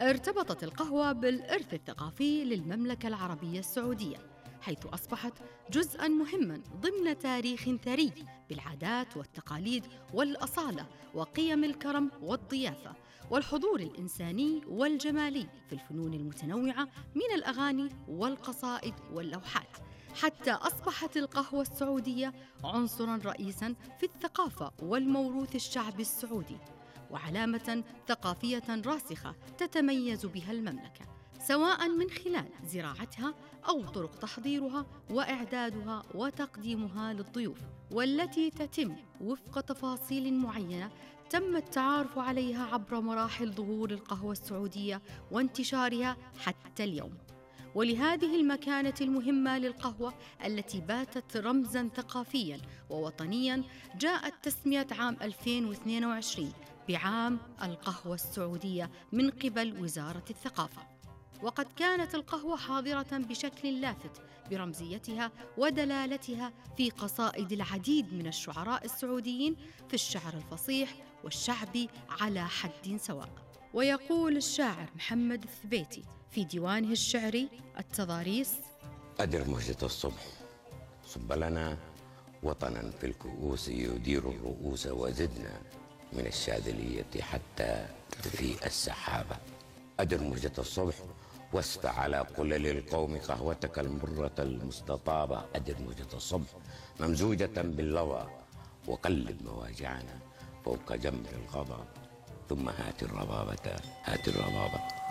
ارتبطت القهوة بالإرث الثقافي للمملكة العربية السعودية، حيث أصبحت جزءاً مهماً ضمن تاريخ ثري بالعادات والتقاليد والأصالة وقيم الكرم والضيافة والحضور الإنساني والجمالي في الفنون المتنوعة من الأغاني والقصائد واللوحات، حتى أصبحت القهوة السعودية عنصراً رئيساً في الثقافة والموروث الشعبي السعودي، وعلامة ثقافية راسخة تتميز بها المملكة، سواء من خلال زراعتها أو طرق تحضيرها وإعدادها وتقديمها للضيوف، والتي تتم وفق تفاصيل معينة تم التعارف عليها عبر مراحل ظهور القهوة السعودية وانتشارها حتى اليوم. ولهذه المكانة المهمة للقهوة التي باتت رمزاً ثقافياً ووطنياً جاءت تسمية عام 2022 بعام القهوة السعودية من قبل وزارة الثقافة. وقد كانت القهوة حاضرة بشكل لافت برمزيتها ودلالتها في قصائد العديد من الشعراء السعوديين في الشعر الفصيح والشعبي على حد سواء. ويقول الشاعر محمد الثبيتي في ديوانه الشعري التضاريس: أدر مهجة الصبح صب لنا وطنا في الكؤوس يدير الرؤوس، وزدنا من الشاذلية حتى تفيء السحابة. أدر مهجة الصبح واسفع على قلل القوم قهوتك المرة المستطابة. أدر مهجة الصبح ممزوجة باللظى وقلب مواجعنا فوق جمر الغضب، ثم هات الربابة هات الربابة.